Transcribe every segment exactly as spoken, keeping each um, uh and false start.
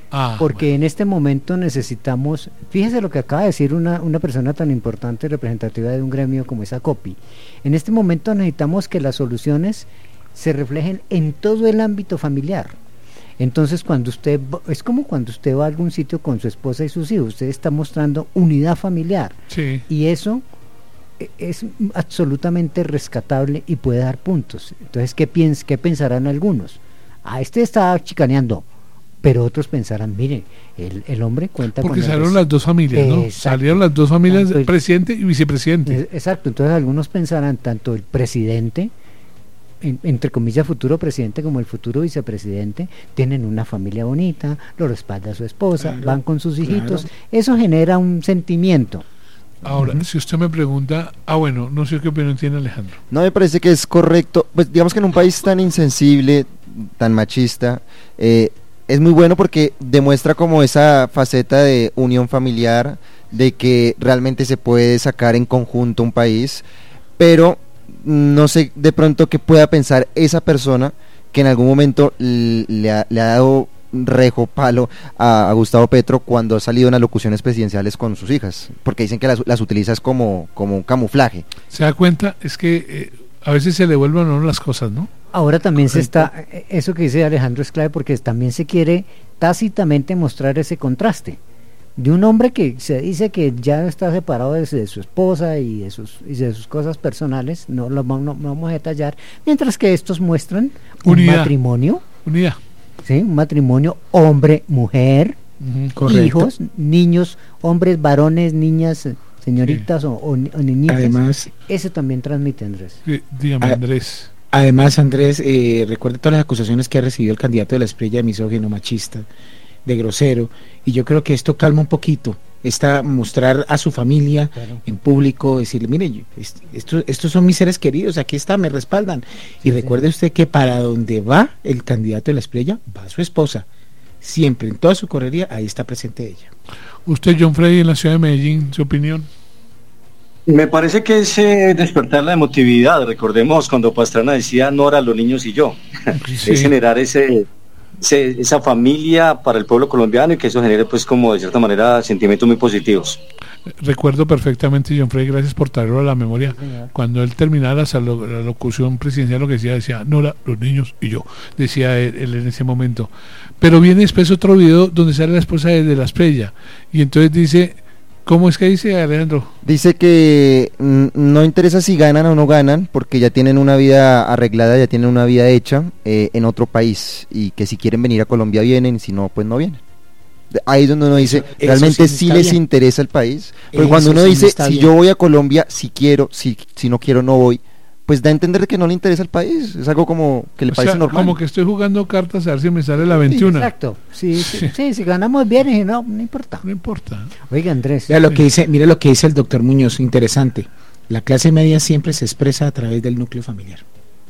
Ah, porque bueno. en este momento necesitamos, fíjese lo que acaba de decir una, una persona tan importante y representativa de un gremio como es ACOPI. En este momento necesitamos que las soluciones se reflejen en todo el ámbito familiar. Entonces, cuando usted, es como cuando usted va a algún sitio con su esposa y sus hijos, usted está mostrando unidad familiar. Sí. Y eso es absolutamente rescatable y puede dar puntos. Entonces, ¿qué, piens qué pensarán algunos? Ah, este está chicaneando, pero otros pensarán, mire, el, el hombre cuenta porque con... salieron res... las dos familias, ¿no? Exacto. Salieron las dos familias, tanto el, presidente y vicepresidente. Exacto, entonces algunos pensarán, tanto el presidente, en, entre comillas futuro presidente, como el futuro vicepresidente, tienen una familia bonita, lo respalda su esposa, claro, van con sus hijitos, claro. Eso genera un sentimiento. Ahora, Uh-huh. si usted me pregunta, ah bueno, no sé qué opinión tiene Alejandro. No, me parece que es correcto, pues digamos que en un país tan insensible, tan machista, eh, es muy bueno porque demuestra como esa faceta de unión familiar, de que realmente se puede sacar en conjunto un país, pero no sé de pronto qué pueda pensar esa persona que en algún momento le ha, le ha dado rejo, palo a, a Gustavo Petro cuando ha salido en las locuciones presidenciales con sus hijas, porque dicen que las, las utiliza como, como un camuflaje. ¿Se da cuenta? Es que eh, a veces se le vuelven a uno las cosas, ¿no? Ahora también Correcto. se está, eso que dice Alejandro es clave porque también se quiere tácitamente mostrar ese contraste de un hombre que se dice que ya está separado de, de su esposa y de sus, y de sus cosas personales, no lo no, no vamos a detallar, mientras que estos muestran un Unidad. matrimonio, Unidad. ¿sí? Un matrimonio hombre-mujer, Uh-huh. hijos, niños, hombres, varones, niñas, señoritas sí. o, o, o niñitas. Además, eso también transmite, Andrés. Sí, dígame, a, Andrés. Además, Andrés, eh, recuerda todas las acusaciones que ha recibido el candidato de la Espriella de misógino, machista, de grosero, y yo creo que esto calma un poquito, está mostrar a su familia claro. en público, decirle, mire, esto, estos son mis seres queridos, aquí está, me respaldan. Sí, y recuerde sí. usted que para donde va el candidato de la Espriella, va su esposa. Siempre, en toda su correría, ahí está presente ella. Usted, John Freddy, en la ciudad de Medellín, ¿su opinión? Me parece que es eh, despertar la emotividad. Recordemos cuando Pastrana decía Nora, los niños y yo. Sí. Es generar ese, ese esa familia para el pueblo colombiano y que eso genere, pues, como de cierta manera, sentimientos muy positivos. Recuerdo perfectamente, John Freddy, gracias por traerlo a la memoria. Sí, cuando él terminaba la, la locución presidencial, lo que decía, decía Nora, los niños y yo, decía él, él en ese momento. Pero viene después otro video donde sale la esposa de, de la Espriella y entonces dice, ¿cómo es que dice, Alejandro? Dice que mm, no interesa si ganan o no ganan, porque ya tienen una vida arreglada, ya tienen una vida hecha eh, en otro país, y que si quieren venir a Colombia vienen, si no, pues no vienen. Ahí es donde uno dice, eso, realmente eso sí, sí les bien. interesa el país, porque eso cuando uno sí dice, si bien. yo voy a Colombia, si quiero, si, si no quiero, no voy, pues da a entender que no le interesa el país, es algo como que le o parece sea, normal. Como que estoy jugando cartas a ver si me sale la veintiuna. Sí, exacto, sí, sí, sí, sí, si ganamos bien y no, no importa. No importa. Oiga, Andrés. Mira lo que dice, mira lo que dice el doctor Muñoz, interesante. La clase media siempre se expresa a través del núcleo familiar.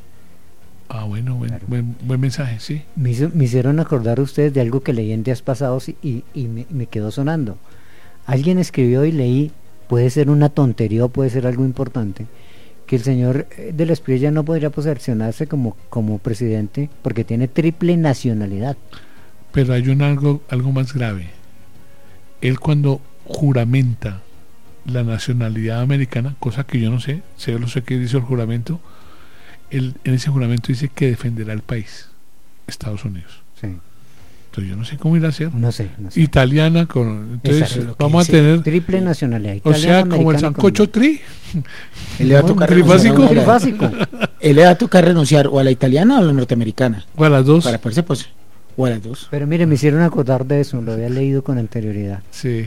Ah, bueno, buen, claro. buen, buen mensaje, sí. Me, hizo, me hicieron acordar ustedes de algo que leí en días pasados y, y, y me, me quedó sonando. Alguien escribió y leí, puede ser una tontería o puede ser algo importante, que el señor de la Espriella no podría posesionarse como, como presidente porque tiene triple nacionalidad. Pero hay un algo, algo más grave. Él cuando juramenta la nacionalidad americana, cosa que yo no sé, sé, lo sé que dice el juramento, él en ese juramento dice que defenderá el país, Estados Unidos. Sí. Entonces yo no sé cómo irá a ser. No sé. No sé. Italiana, con, entonces Exacto, vamos a tener triple nacionalidad. O sea, como el sancocho tri. Él le va a tocar trifásico. trifásico. Él le va a tocar renunciar o a la italiana o a la norteamericana. O a las dos. Para poderse, pues, o a las dos. Pero mire, me hicieron acordar de eso, lo había leído con anterioridad. Sí.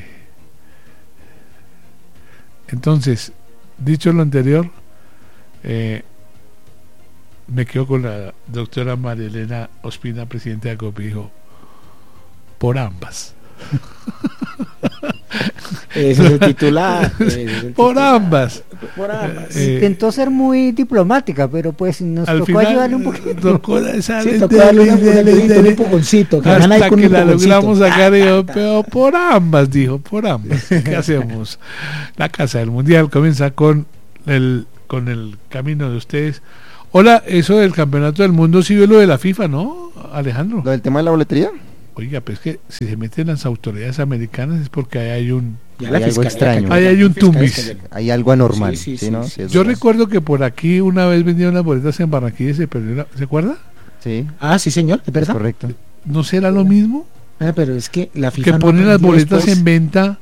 Entonces, dicho lo anterior, eh, me quedo con la doctora María Elena Ospina, presidenta de ACOPI, dijo, por ambas. Ese es el titular. Es el por titular. ambas. Por ambas. Eh, Intentó ser muy diplomática, pero pues nos al tocó final, ayudarle un poquito. Tocó esa sí, tocó darle un empujoncito. Hasta que la logramos sacar, y yo, pero por ambas, dijo, por ambas. ¿Qué hacemos? La Casa del Mundial comienza con el, con el camino de ustedes. Hola, eso del campeonato del mundo sí vio lo de la FIFA, ¿no, Alejandro? ¿Lo del tema de la boletería? oiga, pues que si se meten las autoridades americanas es porque ahí hay un... Hay algo extraño. Ahí hay un tumbis. Hay algo anormal. Sí, sí, ¿sí, sí, no? sí. Sí, es Yo verdad. recuerdo que por aquí una vez vendieron las boletas en Barranquilla y se perdió la- ¿se acuerda? Sí, Ah, sí, señor, es es verdad. correcto. ¿No será lo mismo? Ah, pero es que la FIFA Que no ponen las aprendió boletas después. en venta,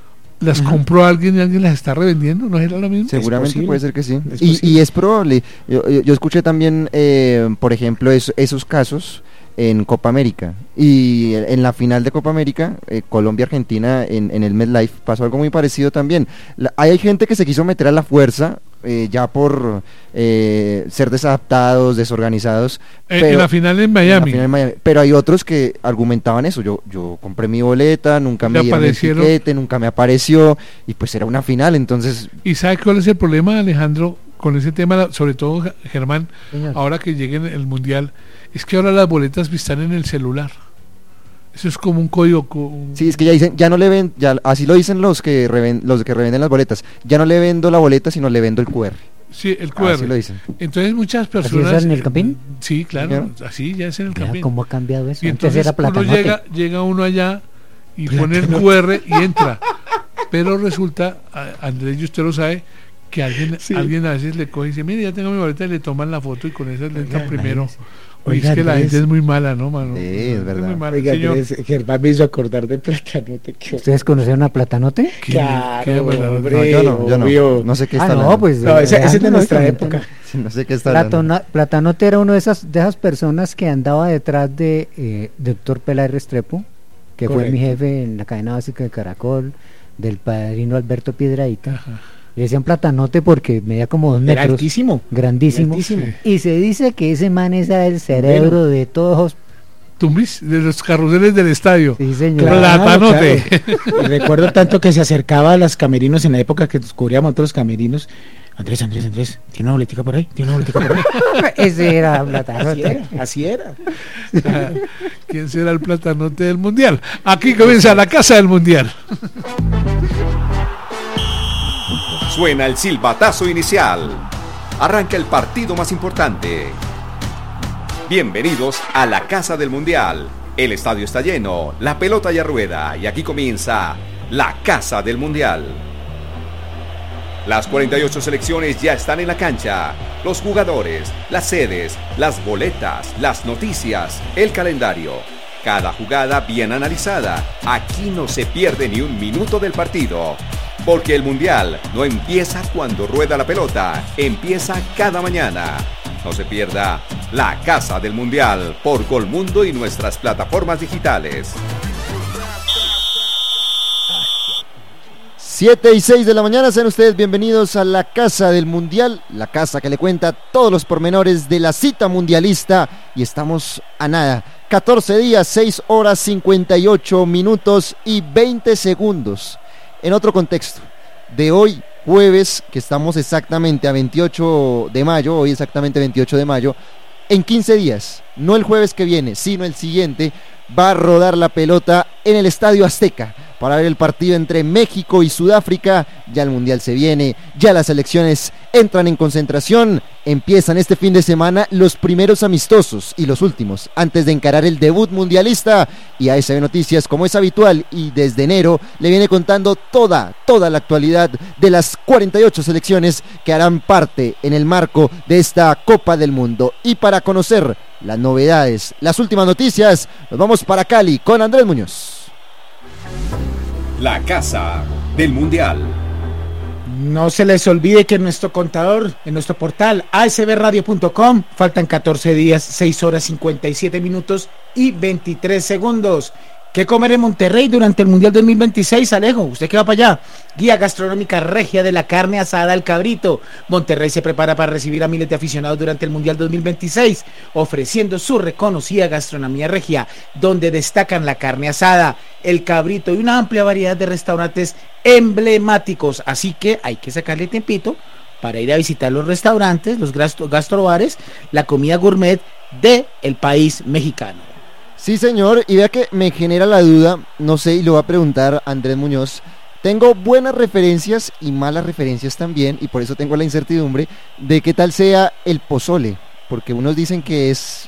las Ajá. compró alguien y alguien las está revendiendo, ¿no será lo mismo? Seguramente posible, puede ser que sí. es Y, posible. y es probable. Yo, yo- yo escuché también, eh, por ejemplo, es- esos casos en Copa América. Y en la final de Copa América, eh, Colombia-Argentina en, en el MetLife, pasó algo muy parecido también. La- hay gente que se quiso meter a la fuerza, eh, ya por eh, ser desadaptados, desorganizados. Eh, en pero- la final en en la Miami. final en Miami. Pero hay otros que argumentaban eso. Yo, yo compré mi boleta, nunca me Le dieron el aparecieron. tiquete, nunca me apareció. Y pues era una final, entonces ¿Y sabe cuál es el problema, Alejandro, con ese tema, sobre todo Ge- Germán, Señor. ahora que llegue el Mundial? Es que ahora las boletas están en el celular. Eso es como un código. co- un- sí, es que ya dicen, ya no le ven, ya así lo dicen los que reven- los que revenden las boletas. Ya no le vendo la boleta, sino le vendo el Q R. Sí, el Q R. Así lo dicen. Entonces muchas es personas... en el Campín? Sí, claro, Claro. así ya es en el Vea Campín. cómo ha cambiado eso. Y Antes entonces era uno platanote. llega, llega uno allá y pone el Q R y entra. Pero resulta, a- Andrés, y usted lo sabe, que alguien, Sí. alguien a veces le coge y dice, mire, ya tengo mi boleta, y le toman la foto y con esa le entran Oiga, primero. imagínese. Oye, Oiga, es que la Andrés. gente es muy mala, ¿no, mano? Sí, es verdad. muy mala. Oiga, Señor, Andrés, Germán me hizo acordar de Platanote. que- ¿Ustedes conocieron a Platanote? ¿qué- Claro, qué bueno, hombre. No, yo no, yo obvio. no. No sé qué Ah, está no, hablando. pues... No, ese, ese es de Alejandro, nuestra coméntame. época. Sí, no sé qué está hablando. Platona- Platanote era uno de esas, de esas personas que andaba detrás de eh, doctor Peláez Restrepo, que fue Correcto. mi jefe en la cadena básica de Caracol, del padrino Alberto Piedradita. Ajá. Le decían Platanote porque medía como dos Era metros, altísimo. grandísimo. Altísimo. Y se dice que ese man era el cerebro Bueno. de todos. Tumbis, de los carruseles del estadio. Sí, señor. Claro. Platanote. claro. Y recuerdo tanto que se acercaba a los camerinos en la época que descubríamos todos los camerinos. Andrés, Andrés, Andrés, ¿tiene una boletica por ahí? ¿Tiene una boletica por ahí? Ese era Así Platanote. era, así era. Ah, ¿Quién será el platanote del Mundial? Aquí comienza la casa del Mundial. Suena el silbatazo inicial. Arranca el partido más importante. Bienvenidos a la Casa del Mundial. El estadio está lleno, la pelota ya rueda y aquí comienza la Casa del Mundial. Las cuarenta y ocho selecciones ya están en la cancha. Los jugadores, las sedes, las boletas, las noticias, el calendario. Cada jugada bien analizada. Aquí no se pierde ni un minuto del partido. Porque el Mundial no empieza cuando rueda la pelota, empieza cada mañana. No se pierda la Casa del Mundial por Colmundo y nuestras plataformas digitales. siete y seis de la mañana, sean ustedes bienvenidos a la Casa del Mundial, la casa que le cuenta todos los pormenores de la cita mundialista, y estamos a nada, catorce días, seis horas, cincuenta y ocho minutos y veinte segundos. En otro contexto, de hoy, jueves, que estamos exactamente a veintiocho de mayo, hoy exactamente veintiocho de mayo, en quince días, no el jueves que viene, sino el siguiente, va a rodar la pelota en el Estadio Azteca para ver el partido entre México y Sudáfrica. Ya el Mundial se viene, ya las selecciones entran en concentración, empiezan este fin de semana los primeros amistosos y los últimos antes de encarar el debut mundialista, y A S B Noticias, como es habitual y desde enero, le viene contando toda, toda la actualidad de las cuarenta y ocho selecciones que harán parte en el marco de esta Copa del Mundo. Y para conocer las novedades, las últimas noticias, nos vamos para Cali con Andrés Muñoz. La Casa del Mundial. No se les olvide que en nuestro contador, en nuestro portal a s b radio punto com, faltan catorce días, seis horas, cincuenta y siete minutos y veintitrés segundos. ¿Qué comer en Monterrey durante el Mundial dos mil veintiséis, Alejo? ¿Usted qué va para allá? Guía gastronómica regia de la carne asada al cabrito. Monterrey se prepara para recibir a miles de aficionados durante el Mundial dos mil veintiséis, ofreciendo su reconocida gastronomía regia, donde destacan la carne asada, el cabrito y una amplia variedad de restaurantes emblemáticos. Así que hay que sacarle tiempito para ir a visitar los restaurantes, los gastro- gastrobares, la comida gourmet de el país mexicano. Sí, señor, y vea que me genera la duda, no sé, y lo va a preguntar Andrés Muñoz. Tengo buenas referencias y malas referencias también, y por eso tengo la incertidumbre de qué tal sea el pozole, porque unos dicen que es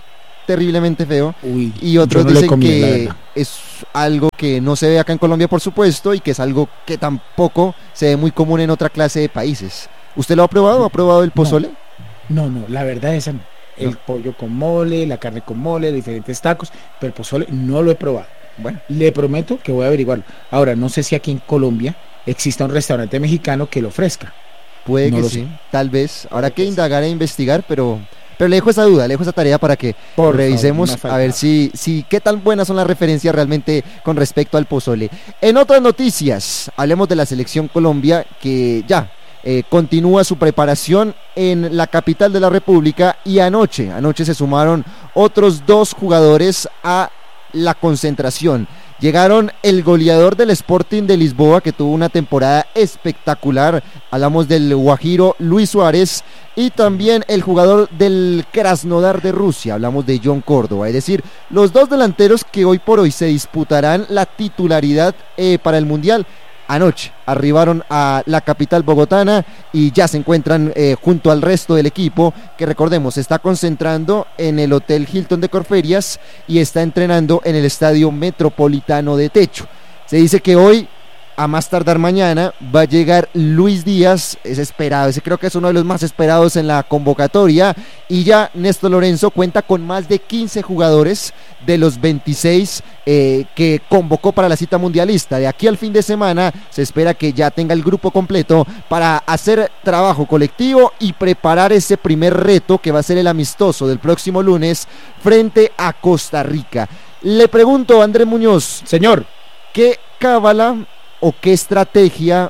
terriblemente feo. Uy, y otros yo no le dicen comí, la que verdad. es algo que no se ve acá en Colombia, por supuesto, y que es algo que tampoco se ve muy común en otra clase de países. ¿Usted lo ha probado? ¿Ha probado el pozole? No, no, la verdad es esa no. El No. pollo con mole, la carne con mole, diferentes tacos, pero el pozole no lo he probado. Bueno, Le prometo que voy a averiguarlo. Ahora, no sé si aquí en Colombia exista un restaurante mexicano que lo ofrezca. puede No que lo sí, sé. tal vez. Habrá Puede que que sí. indagar e investigar, pero, pero le dejo esa duda, le dejo esa tarea para que Por revisemos favor, no a ver falta. si, si qué tan buenas son las referencias realmente con respecto al pozole. En otras noticias, hablemos de la selección Colombia, que ya eh, continúa su preparación en la capital de la República, y anoche, anoche se sumaron otros dos jugadores a la concentración. Llegaron el goleador del Sporting de Lisboa, que tuvo una temporada espectacular, hablamos del guajiro Luis Suárez, y también el jugador del Krasnodar de Rusia, hablamos de John Córdoba, es decir, los dos delanteros que hoy por hoy se disputarán la titularidad eh, para el Mundial. Anoche arribaron a la capital bogotana y ya se encuentran eh, junto al resto del equipo, que recordemos se está concentrando en el Hotel Hilton de Corferias y está entrenando en el Estadio Metropolitano de Techo. Se dice que hoy, a más tardar mañana, va a llegar Luis Díaz, es esperado, ese creo que es uno de los más esperados en la convocatoria, y ya Néstor Lorenzo cuenta con más de quince jugadores de los veintiséis eh, que convocó para la cita mundialista. De aquí al fin de semana se espera que ya tenga el grupo completo para hacer trabajo colectivo y preparar ese primer reto que va a ser el amistoso del próximo lunes frente a Costa Rica. Le pregunto a Andrés Muñoz, Señor, ¿qué cábala o qué estrategia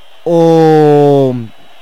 o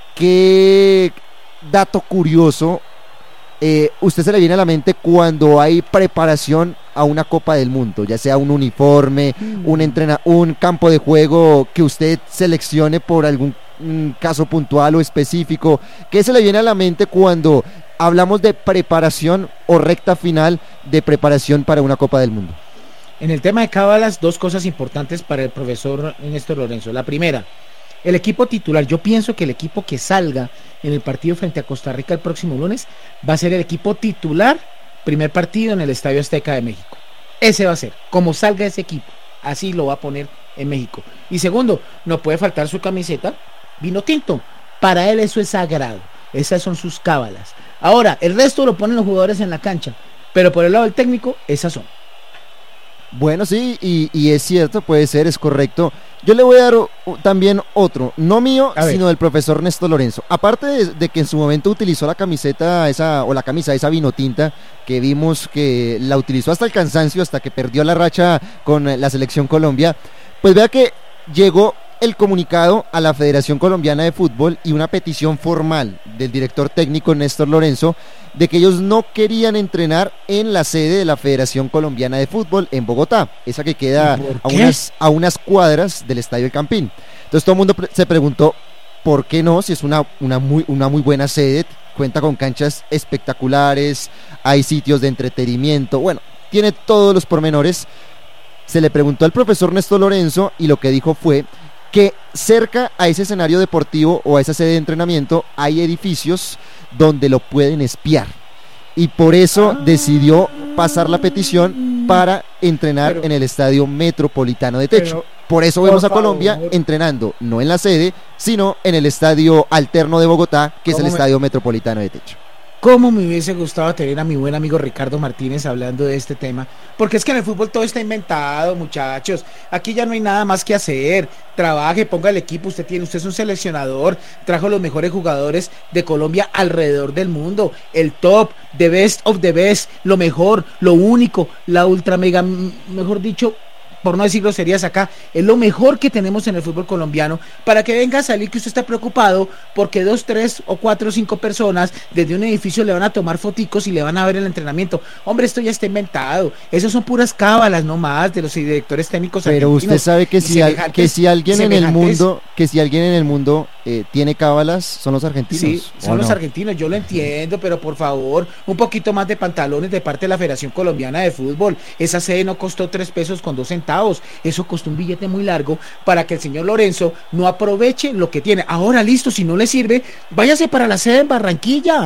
qué dato curioso eh, usted se le viene a la mente cuando hay preparación a una Copa del Mundo, ya sea un uniforme, un entrena, un campo de juego que usted seleccione por algún mm, caso puntual o específico? ¿Qué se le viene a la mente cuando hablamos de preparación o recta final de preparación para una Copa del Mundo? en el tema de cábalas, dos cosas importantes para el profesor Néstor Lorenzo. La primera, el equipo titular. Yo pienso que el equipo que salga en el partido frente a Costa Rica el próximo lunes va a ser el equipo titular, primer partido en el Estadio Azteca de México. Ese va a ser, como salga ese equipo, así lo va a poner en México. Y segundo, no puede faltar su camiseta vino tinto. Para él eso es sagrado. Esas son sus cábalas. Ahora, el resto lo ponen los jugadores en la cancha, pero por el lado del técnico, esas son. Bueno, sí, y, y es cierto, puede ser, es correcto. Yo le voy a dar uh, también otro, no mío, A ver. sino del profesor Néstor Lorenzo. Aparte de, de que en su momento utilizó la camiseta esa, o la camisa esa vino tinta, que vimos que la utilizó hasta el cansancio, hasta que perdió la racha con eh, la selección Colombia, pues vea que llegó el comunicado a la Federación Colombiana de Fútbol y una petición formal del director técnico Néstor Lorenzo de que ellos no querían entrenar en la sede de la Federación Colombiana de Fútbol en Bogotá, esa que queda ¿Y por a qué? unas, a unas cuadras del Estadio El Campín. Entonces todo el mundo pre- se preguntó por qué no, si es una, una, muy, una muy buena sede, cuenta con canchas espectaculares, hay sitios de entretenimiento, bueno, tiene todos los pormenores. Se le preguntó al profesor Néstor Lorenzo y lo que dijo fue que cerca a ese escenario deportivo o a esa sede de entrenamiento hay edificios donde lo pueden espiar, y por eso Ah. decidió pasar la petición para entrenar Pero- en el Estadio Metropolitano de Techo. Pero, Por eso por vemos a favor. Colombia entrenando no en la sede, sino en el Estadio Alterno de Bogotá, que es el ¿Cómo me- Estadio Metropolitano de Techo. ¿Cómo me hubiese gustado tener a mi buen amigo Ricardo Martínez hablando de este tema? Porque es que en el fútbol todo está inventado, muchachos. Aquí ya no hay nada más que hacer. Trabaje, ponga el equipo. Usted tiene, usted es un seleccionador. Trajo los mejores jugadores de Colombia alrededor del mundo. El top, the best of the best, lo mejor, lo único, la ultra mega, m- mejor dicho, por no decir groserías acá, es lo mejor que tenemos en el fútbol colombiano, para que venga a salir que usted está preocupado porque dos, tres o cuatro o cinco personas desde un edificio le van a tomar foticos y le van a ver el entrenamiento. Hombre, esto ya está inventado. Eso son puras cábalas, no más, de los directores técnicos Pero usted argentinos. sabe que Y si, al- semejantes- que si alguien en el semejantes- mundo, que si alguien en el mundo eh, tiene cábalas, son los argentinos. Sí, ¿o son los no? argentinos, yo lo entiendo, pero por favor, un poquito más de pantalones de parte de la Federación Colombiana de Fútbol. Esa sede no costó tres pesos con dos centavos, eso costó un billete muy largo para que el señor Lorenzo no aproveche lo que tiene. Ahora listo, si no le sirve, váyase para la sede en Barranquilla.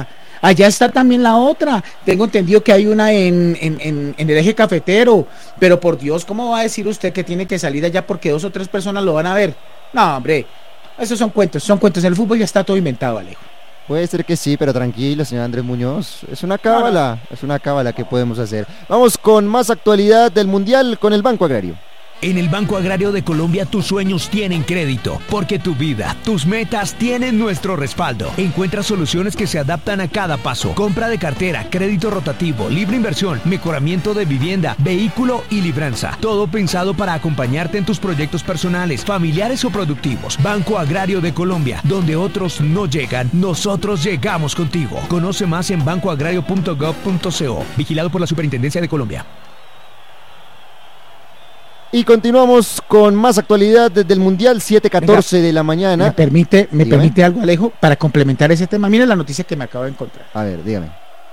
Allá está también la otra. Tengo entendido que hay una en, en, en, en el eje cafetero. Pero por Dios, ¿cómo va a decir usted que tiene que salir allá porque dos o tres personas lo van a ver? No, hombre, esos son cuentos, son cuentos. En el fútbol ya está todo inventado, Alejo. Puede ser que sí, pero tranquilo, señor Andrés Muñoz. Es una cábala, es una cábala que podemos hacer. Vamos con más actualidad del Mundial con el Banco Agrario. En el Banco Agrario de Colombia tus sueños tienen crédito, porque tu vida, tus metas tienen nuestro respaldo. Encuentra soluciones que se adaptan a cada paso. Compra de cartera, crédito rotativo, libre inversión, mejoramiento de vivienda, vehículo y libranza. Todo pensado para acompañarte en tus proyectos personales, familiares o productivos. Banco Agrario de Colombia, donde otros no llegan, nosotros llegamos contigo. Conoce más en banco agrario punto gov punto co. Vigilado por la Superintendencia de Colombia. Y continuamos con más actualidad desde el Mundial, siete catorce de la mañana. ¿Me permite, me dígame. permite algo, Alejo, para complementar ese tema? Mire la noticia que me acabo de encontrar. A ver, dígame.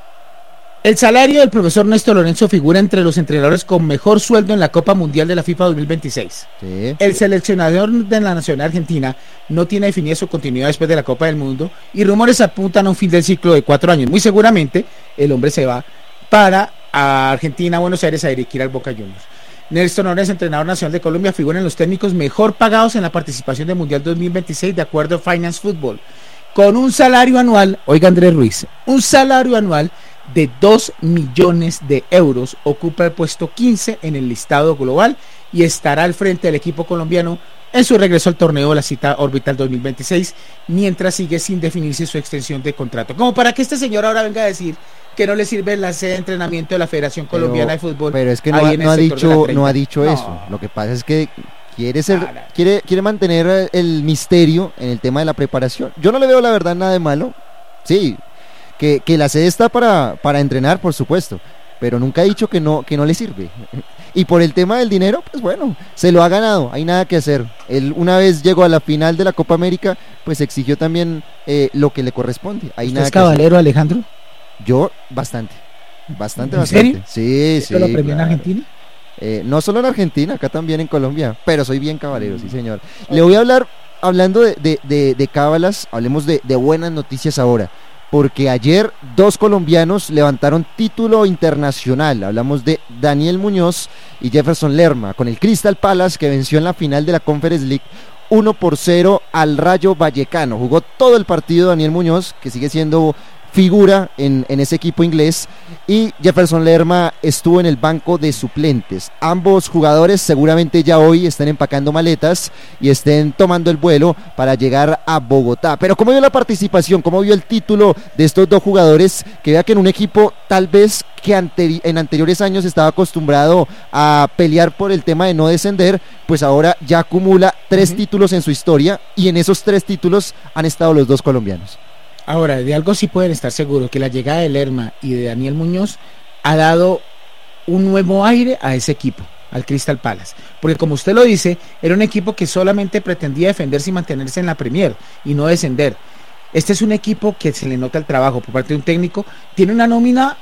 El salario del profesor Néstor Lorenzo figura entre los entrenadores con mejor sueldo en la Copa Mundial de la FIFA dos mil veintiséis. Sí. El seleccionador de la Nacional Argentina no tiene definida su continuidad después de la Copa del Mundo y rumores apuntan a un fin del ciclo de cuatro años. Muy seguramente el hombre se va para a Argentina, Buenos Aires, a dirigir al Boca Juniors. Néstor Lorenzo, entrenador nacional de Colombia, figura en los técnicos mejor pagados en la participación del Mundial dos mil veintiséis de acuerdo a Finance Football, con un salario anual, oiga Andrés Ruiz, un salario anual de dos millones de euros, ocupa el puesto quince en el listado global y estará al frente del equipo colombiano en su regreso al torneo de la cita orbital dos mil veintiséis, mientras sigue sin definirse su extensión de contrato. Como para que este señor ahora venga a decir que no le sirve la sede de entrenamiento de la Federación Pero, Colombiana de Fútbol. Pero es que no, ha, no ha dicho, no ha dicho no. eso. Lo que pasa es que quiere ser, No, no. quiere, quiere mantener el misterio en el tema de la preparación. Yo no le veo la verdad nada de malo. Sí, que, que la sede está para, para entrenar, por supuesto, pero nunca ha dicho que no, que no le sirve. Y por el tema del dinero, pues bueno, se lo ha ganado, hay nada que hacer. Él una vez llegó a la final de la Copa América, pues exigió también eh, lo que le corresponde. Hay ¿Usted nada es que hacer. caballero, Alejandro? Yo, bastante. Bastante, ¿En bastante. serio? Sí, ¿Esto sí. lo premió en claro. Argentina? Eh, no solo en Argentina, acá también en Colombia, pero soy bien caballero, sí señor. Le voy a hablar, hablando de, de, de, de cábalas, hablemos de, de buenas noticias ahora, porque ayer dos colombianos levantaron título internacional. Hablamos de Daniel Muñoz y Jefferson Lerma, con el Crystal Palace, que venció en la final de la Conference League uno por cero al Rayo Vallecano. Jugó todo el partido Daniel Muñoz, que sigue siendo figura en, en ese equipo inglés, y Jefferson Lerma estuvo en el banco de suplentes. Ambos jugadores seguramente ya hoy estén empacando maletas y estén tomando el vuelo para llegar a Bogotá. Pero ¿cómo vio la participación? ¿Cómo vio el título de estos dos jugadores? Que vea que en un equipo tal vez que anteri- en anteriores años estaba acostumbrado a pelear por el tema de no descender, pues ahora ya acumula tres uh-huh. títulos en su historia, y en esos tres títulos han estado los dos colombianos. Ahora, de algo sí pueden estar seguros, que la llegada de Lerma y de Daniel Muñoz ha dado un nuevo aire a ese equipo, al Crystal Palace, porque como usted lo dice, era un equipo que solamente pretendía defenderse y mantenerse en la Premier y no descender. Este es un equipo que se le nota el trabajo por parte de un técnico, tiene una nómina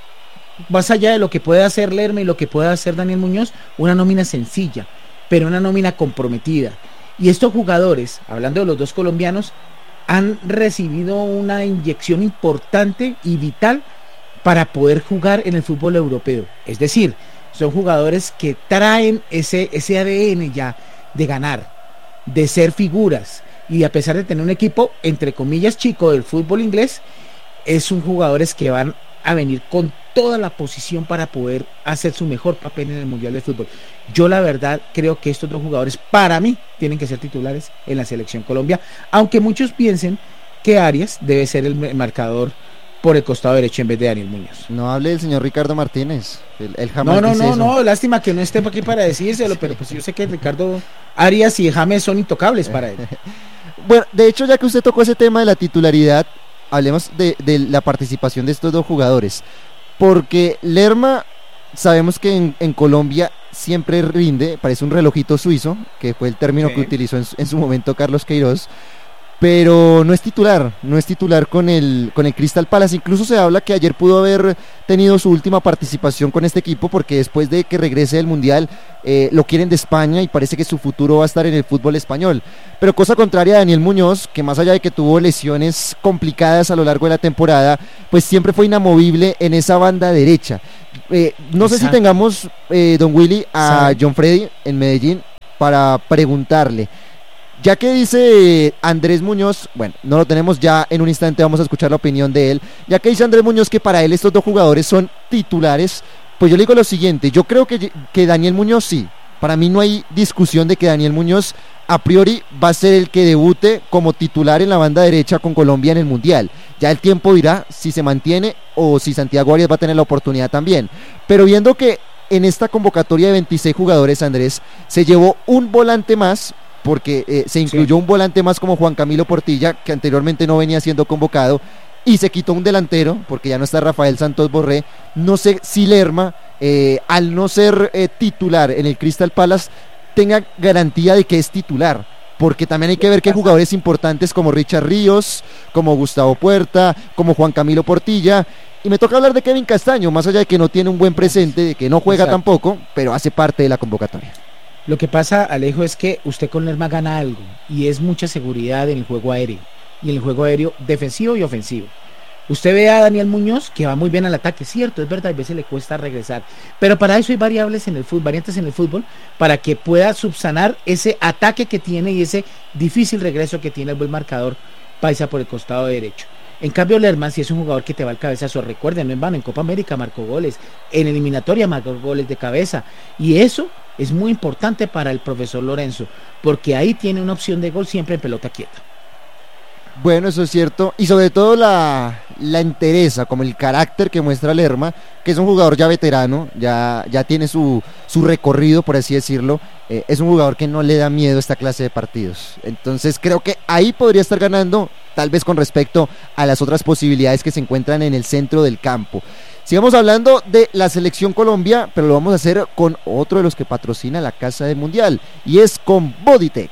más allá de lo que puede hacer Lerma y lo que puede hacer Daniel Muñoz, una nómina sencilla, pero una nómina comprometida. Y estos jugadores, hablando de los dos colombianos, han recibido una inyección importante y vital para poder jugar en el fútbol europeo. Es decir, son jugadores que traen ese, ese A D N ya de ganar, de ser figuras, y a pesar de tener un equipo entre comillas chico del fútbol inglés, es un jugadores que van a venir con toda la posición para poder hacer su mejor papel en el Mundial de Fútbol. Yo la verdad creo que estos dos jugadores para mí tienen que ser titulares en la selección Colombia, aunque muchos piensen que Arias debe ser el marcador por el costado derecho en vez de Daniel Muñoz. No hable del señor Ricardo Martínez, él, él jamás no, no, dice no, eso. no, lástima que no esté aquí para decírselo, pero pues yo sé que Ricardo Arias y James son intocables para él. Bueno, de hecho, ya que usted tocó ese tema de la titularidad, hablemos de, de la participación de estos dos jugadores, porque Lerma sabemos que en, en Colombia siempre rinde, parece un relojito suizo, que fue el término sí. que utilizó en, en su momento Carlos Queiroz, pero no es titular, no es titular con el, con el Crystal Palace. Incluso se habla que ayer pudo haber tenido su última participación con este equipo, porque después de que regrese del Mundial eh, lo quieren de España y parece que su futuro va a estar en el fútbol español. Pero cosa contraria a Daniel Muñoz, que más allá de que tuvo lesiones complicadas a lo largo de la temporada, pues siempre fue inamovible en esa banda derecha. Eh, no Exacto. sé si tengamos, eh, don Willy, a sí. John Freddy en Medellín para preguntarle. Ya que dice Andrés Muñoz, bueno, no lo tenemos ya, en un instante vamos a escuchar la opinión de él, ya que dice Andrés Muñoz que para él estos dos jugadores son titulares, pues yo le digo lo siguiente, yo creo que, que Daniel Muñoz sí, para mí no hay discusión de que Daniel Muñoz a priori va a ser el que debute como titular en la banda derecha con Colombia en el Mundial. Ya el tiempo dirá si se mantiene o si Santiago Arias va a tener la oportunidad también, pero viendo que en esta convocatoria de veintiséis jugadores, Andrés, se llevó un volante más, porque eh, se incluyó sí. un volante más como Juan Camilo Portilla, que anteriormente no venía siendo convocado, y se quitó un delantero, porque ya no está Rafael Santos Borré. No sé si Lerma, eh, al no ser eh, titular en el Crystal Palace, tenga garantía de que es titular, porque también hay que ver que hay jugadores importantes como Richard Ríos, como Gustavo Puerta, como Juan Camilo Portilla, y me toca hablar de Kevin Castaño, más allá de que no tiene un buen presente, de que no juega Exacto. tampoco, pero hace parte de la convocatoria. Lo que pasa, Alejo, es que usted con Lerma gana algo, y es mucha seguridad en el juego aéreo, y en el juego aéreo defensivo y ofensivo. Usted ve a Daniel Muñoz, que va muy bien al ataque, cierto, es verdad, a veces le cuesta regresar, pero para eso hay variables en el fútbol, variantes en el fútbol, para que pueda subsanar ese ataque que tiene y ese difícil regreso que tiene el buen marcador Paisa por el costado derecho. En cambio, Lerman sí es un jugador que te va al cabezazo. Recuerden, no en vano, en Copa América marcó goles, en eliminatoria marcó goles de cabeza, y eso es muy importante para el profesor Lorenzo, porque ahí tiene una opción de gol siempre en pelota quieta. Bueno, eso es cierto, y sobre todo la, la entereza, como el carácter que muestra Lerma, que es un jugador ya veterano, ya, ya tiene su, su recorrido, por así decirlo. Eh, es un jugador que no le da miedo a esta clase de partidos, entonces creo que ahí podría estar ganando, tal vez con respecto a las otras posibilidades que se encuentran en el centro del campo. Sigamos hablando de la selección Colombia, pero lo vamos a hacer con otro de los que patrocina la Casa del Mundial, y es con Bodytech.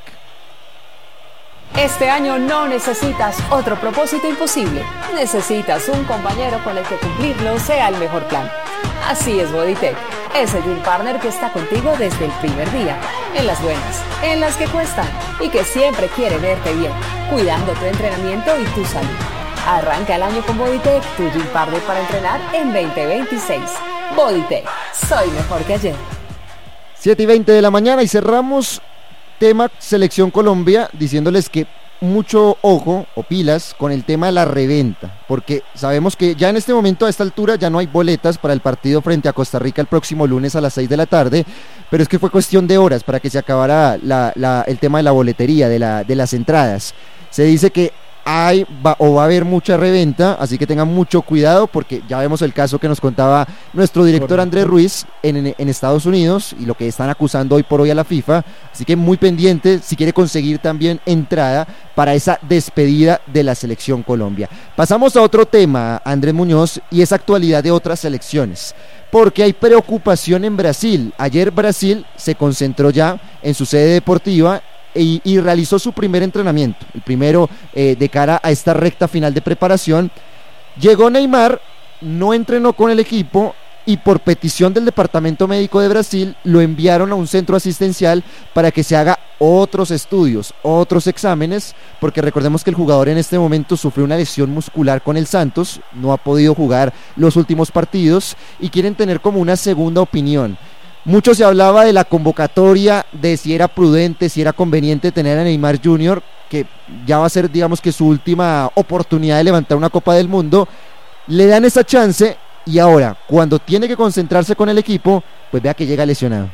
Este año no necesitas otro propósito imposible. Necesitas un compañero con el que cumplirlo sea el mejor plan. Así es Bodytech, ese gym partner que está contigo desde el primer día, en las buenas, en las que cuestan, y que siempre quiere verte bien, cuidando tu entrenamiento y tu salud. Arranca el año con Bodytech, tu gym partner para entrenar en veinte veintiséis. Bodytech, soy mejor que ayer. siete y veinte de la mañana y cerramos tema Selección Colombia diciéndoles que mucho ojo o pilas con el tema de la reventa, porque sabemos que ya en este momento, a esta altura, ya no hay boletas para el partido frente a Costa Rica el próximo lunes a las seis de la tarde, pero es que fue cuestión de horas para que se acabara la, la, el tema de la boletería, de, la, de las entradas. Se dice que hay va, o va a haber mucha reventa, así que tengan mucho cuidado, porque ya vemos el caso que nos contaba nuestro director Andrés Ruiz en, en, en Estados Unidos, y lo que están acusando hoy por hoy a la FIFA, así que muy pendiente si quiere conseguir también entrada para esa despedida de la Selección Colombia. Pasamos a otro tema, Andrés Muñoz, y es actualidad de otras selecciones, porque hay preocupación en Brasil. Ayer Brasil se concentró ya en su sede deportiva Y, y realizó su primer entrenamiento, el primero eh, de cara a esta recta final de preparación. Llegó Neymar, no entrenó con el equipo, y por petición del Departamento Médico de Brasil lo enviaron a un centro asistencial para que se haga otros estudios, otros exámenes, porque recordemos que el jugador en este momento sufrió una lesión muscular con el Santos, no ha podido jugar los últimos partidos, y quieren tener como una segunda opinión. Mucho se hablaba de la convocatoria, de si era prudente, si era conveniente tener a Neymar junior, que ya va a ser, digamos, que su última oportunidad de levantar una Copa del Mundo. Le dan esa chance, y ahora, cuando tiene que concentrarse con el equipo, pues vea que llega lesionado.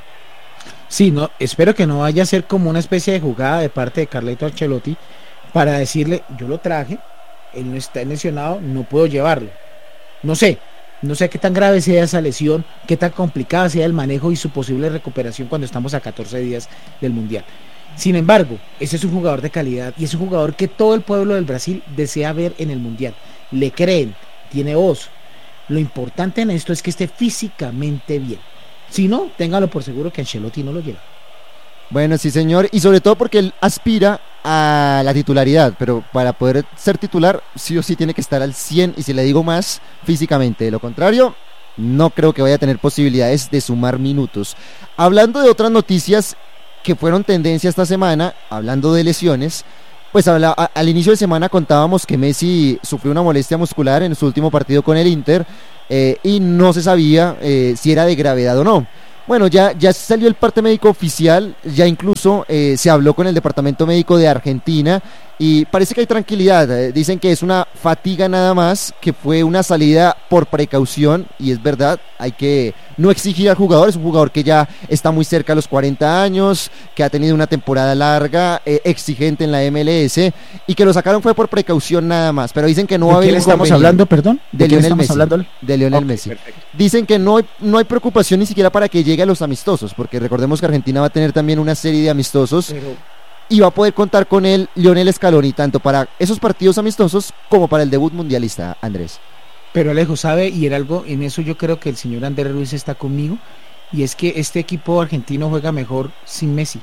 Sí, no, espero que no vaya a ser como una especie de jugada de parte de Carleto Ancelotti para decirle, yo lo traje, él no está lesionado, no puedo llevarlo. No sé. No sé qué tan grave sea esa lesión, qué tan complicada sea el manejo y su posible recuperación cuando estamos a catorce días del Mundial. Sin embargo, ese es un jugador de calidad y es un jugador que todo el pueblo del Brasil desea ver en el Mundial. Le creen, tiene voz. Lo importante en esto es que esté físicamente bien. Si no, téngalo por seguro que Ancelotti no lo lleva. Bueno, sí señor, y sobre todo porque él aspira a la titularidad, pero para poder ser titular sí o sí tiene que estar al cien y si le digo más, físicamente. De lo contrario, no creo que vaya a tener posibilidades de sumar minutos. Hablando de otras noticias que fueron tendencia esta semana, hablando de lesiones, pues habla, a, al inicio de semana contábamos que Messi sufrió una molestia muscular en su último partido con el Inter eh, y no se sabía eh, si era de gravedad o no. Bueno, ya, ya salió el parte médico oficial, ya incluso eh, se habló con el departamento médico de Argentina y parece que hay tranquilidad, eh, dicen que es una fatiga nada más, que fue una salida por precaución y es verdad, hay que no exigir al jugador, es un jugador que ya está muy cerca a los cuarenta años, que ha tenido una temporada larga, eh, exigente en la M L S y que lo sacaron fue por precaución nada más, pero dicen que no va a haber. ¿De quién estamos hablando, perdón? De, ¿De Lionel Messi. Hablando? De Lionel Okay, Messi. Perfecto. Dicen que no hay, no hay preocupación ni siquiera para que llegue a los amistosos, porque recordemos que Argentina va a tener también una serie de amistosos. Pero... y va a poder contar con él Lionel Scaloni, tanto para esos partidos amistosos como para el debut mundialista, Andrés. Pero Alejo, ¿sabe? Y era algo, en eso yo creo que el señor Andrés Ruiz está conmigo, y es que este equipo argentino juega mejor sin Messi.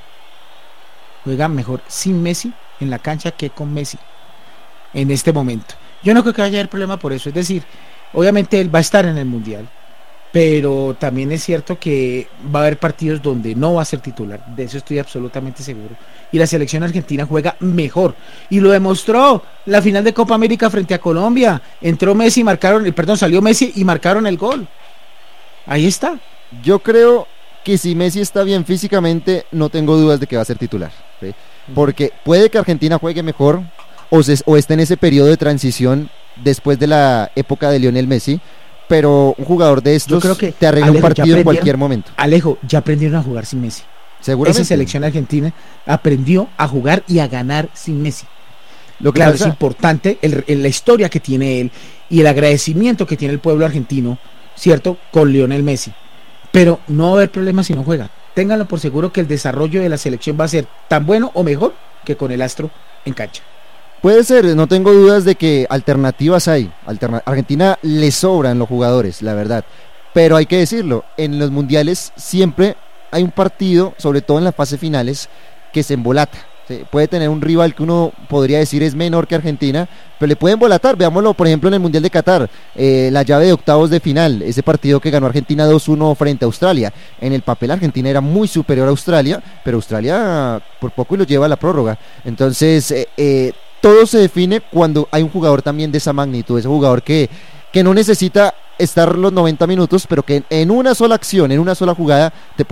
Juega mejor sin Messi en la cancha que con Messi en este momento. Yo no creo que vaya a haber problema por eso, es decir, obviamente él va a estar en el Mundial, pero también es cierto que va a haber partidos donde no va a ser titular, de eso estoy absolutamente seguro, y la selección argentina juega mejor, y lo demostró la final de Copa América frente a Colombia, entró Messi y marcaron, perdón, salió Messi y marcaron el gol, ahí está. Yo creo que si Messi está bien físicamente, no tengo dudas de que va a ser titular, ¿sí? Porque puede que Argentina juegue mejor, o, se, o esté en ese periodo de transición después de la época de Lionel Messi, pero un jugador de estos creo que, te arregla Alejo, un partido en cualquier momento. Alejo, ya aprendieron a jugar sin Messi. Seguramente. Esa selección argentina aprendió a jugar y a ganar sin Messi. Lo que claro, pasa... es importante el, el, la historia que tiene él y el agradecimiento que tiene el pueblo argentino, ¿cierto? Con Lionel Messi. Pero no va a haber problema si no juega. Ténganlo por seguro que el desarrollo de la selección va a ser tan bueno o mejor que con el astro en cancha. Puede ser, no tengo dudas de que alternativas hay. Alterna- Argentina le sobran los jugadores, la verdad. Pero hay que decirlo, en los mundiales siempre hay un partido, sobre todo en las fases finales, que se embolata. ¿Sí? Puede tener un rival que uno podría decir es menor que Argentina, pero le puede embolatar. Veámoslo, por ejemplo, en el Mundial de Qatar, eh, la llave de octavos de final, ese partido que ganó Argentina dos uno frente a Australia. En el papel Argentina era muy superior a Australia, pero Australia por poco y lo lleva a la prórroga. Entonces, eh, eh, todo se define cuando hay un jugador también de esa magnitud, ese jugador que, que no necesita estar los noventa minutos, pero que en una sola acción, en una sola jugada, te